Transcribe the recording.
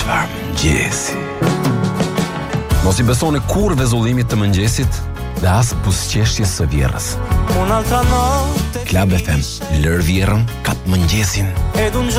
Çfarë mëngjesi. Mos I besoni kur vezullimit të mëngjesit dhe as buzëqeshjes së vjerrës. Klab FM, lër vjerrën, kap mëngjesin.